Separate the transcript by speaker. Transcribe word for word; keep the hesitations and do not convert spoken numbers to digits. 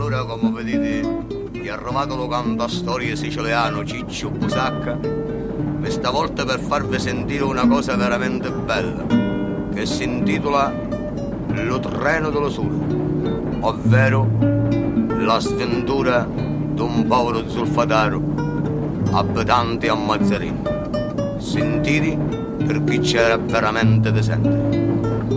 Speaker 1: ora, come vedete, gli ha trovato lo canto a storie siciliano Ciccio Busacca, questa volta per farvi sentire una cosa veramente bella, che si intitola Lo treno dello sole, ovvero la sventura d'un povero zolfataro abitante a Mazzarini. Sentiti per chi c'era veramente decente.